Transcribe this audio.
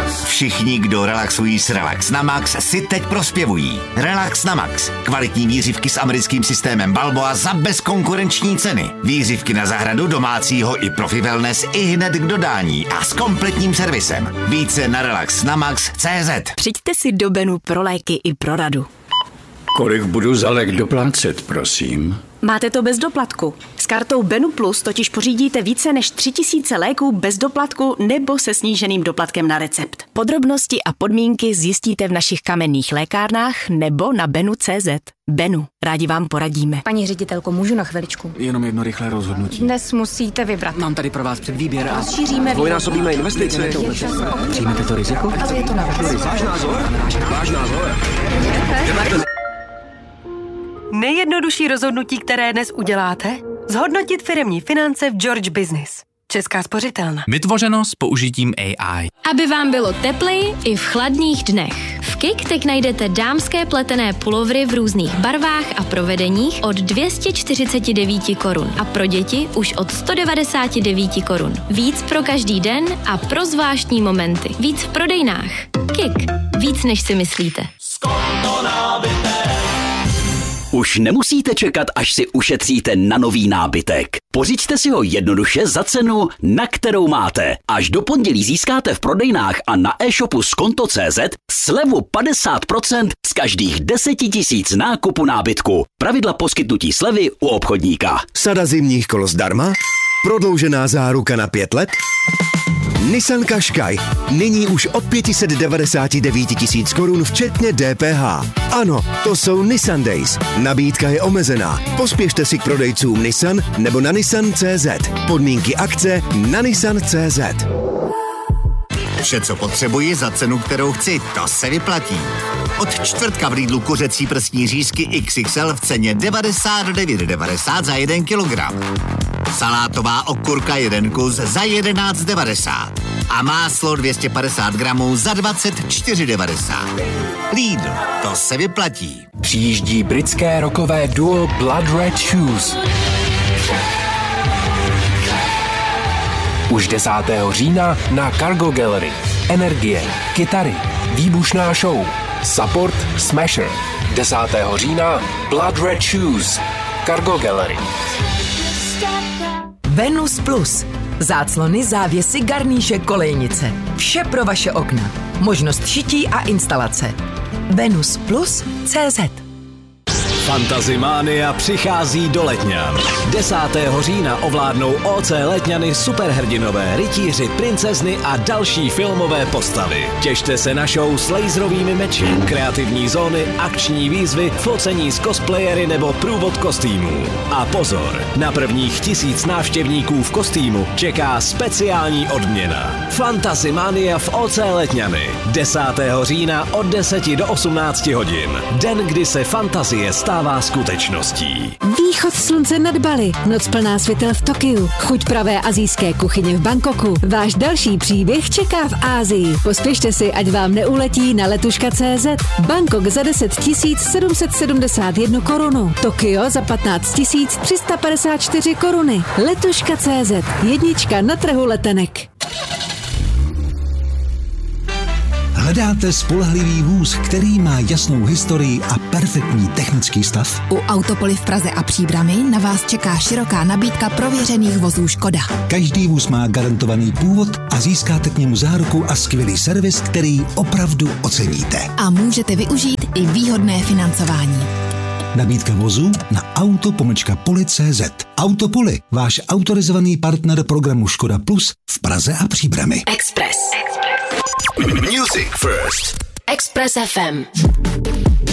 Všichni, kdo relaxují s Relax na Max, si teď prospěvují. Relax na Max. Kvalitní výřivky s americkým systémem Balboa za bezkonkurenční ceny. Výřivky na zahradu domácího i profi wellness i hned k dodání a s kompletním servisem. Více na relaxnamax.cz. Přijďte si do Benu pro léky i pro radu. Kolik budu za lék doplácet, prosím? Máte to bez doplatku. S kartou Benu Plus totiž pořídíte více než 3000 léků bez doplatku nebo se sníženým doplatkem na recept. Podrobnosti a podmínky zjistíte v našich kamenných lékárnách nebo na benu.cz. Benu, rádi vám poradíme. Paní ředitelko, můžu na chviličku? Jenom jedno rychlé rozhodnutí. Dnes musíte vybrat. Mám tady pro vás předvýběr a rozšíříme dvojnásobíme investice. Přijmete to riziko? Ale je to na vás. Váš názor. Nejjednodušší rozhodnutí, které dnes uděláte? Zhodnotit firemní finance v George Business. Česká spořitelna. Vytvořeno s použitím AI. Aby vám bylo tepleji i v chladných dnech. V KIK teď najdete dámské pletené pulovry v různých barvách a provedeních od 249 korun a pro děti už od 199 korun. Víc pro každý den a pro zvláštní momenty. Víc v prodejnách. KIK. Víc než si myslíte. Už nemusíte čekat, až si ušetříte na nový nábytek. Pořiďte si ho jednoduše za cenu, na kterou máte. Až do pondělí získáte v prodejnách a na e-shopu skonto.cz slevu 50% z každých 10 000 nákupu nábytku. Pravidla poskytnutí slevy u obchodníka. Sada zimních kol zdarma? Prodloužená záruka na 5 let? Nissan Qashqai. Nyní už od 599 000 korun včetně DPH. Ano, to jsou Nissan Days. Nabídka je omezená. Pospěšte si k prodejcům Nissan nebo na nissan.cz. Podmínky akce na nissan.cz. Vše, co potřebuji za cenu, kterou chci, to se vyplatí. Od čtvrtka v Lidlu kuřecí prsní řízky XXL v ceně 99,90 za 1 kilogram. Salátová okurka 1 kus za 11,90 a máslo 250 gramů za 24,90. Lidl, to se vyplatí. Přijíždí britské rockové duo Blood Red Shoes. Už 10. října na Cargo Gallery. Energie, kytary, výbušná show, support Smasher. 10. října Blood Red Shoes. Cargo Gallery. Venus Plus. Záclony, závěsy, garníše, kolejnice. Vše pro vaše okna. Možnost šití a instalace. Venus Plus CZ. Fantazimánia přichází do Letňan. 10. října ovládnou OC Letňany superhrdinové, rytíři, princezny a další filmové postavy. Těšte se na show s laserovými meči, kreativní zóny, akční výzvy, focení s cosplayery nebo průvod kostýmů. A pozor, na prvních 1000 návštěvníků v kostýmu čeká speciální odměna. Fantazimánia v OC Letňany. 10. října od 10 do 18 hodin. Den, kdy se fantazie stává skutečností. Východ slunce nad Bali, noc plná světel v Tokiu, chuť pravé asijské kuchyně v Bangkoku. Váš další příběh čeká v Asii. Pospěšte si, ať vám neuletí na letuška.cz. Bangkok za 10 771 korunu. Tokio za 15 354 koruny. Letuška.cz. Jednička na trhu letenek. Hledáte spolehlivý vůz, který má jasnou historii a perfektní technický stav? U Autopoly v Praze a Příbrami na vás čeká široká nabídka prověřených vozů Škoda. Každý vůz má garantovaný původ a získáte k němu záruku a skvělý servis, který opravdu oceníte. A můžete využít i výhodné financování. Nabídka vozů na auto-poli.cz. Autopoly, váš autorizovaný partner programu Škoda Plus v Praze a Příbrami. Express. Music First. Express FM.